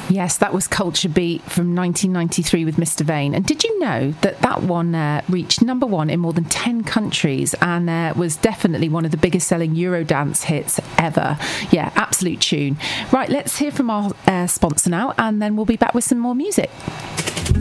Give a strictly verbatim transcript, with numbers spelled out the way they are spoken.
Yes, that was Culture Beat from nineteen ninety-three with Mister Vane. And did you know that that one uh, reached number one in more than ten countries and uh, was definitely one of the biggest selling Eurodance hits ever? Yeah, absolute tune. Right, let's hear from our uh, sponsor now, and then we'll be back with some more music.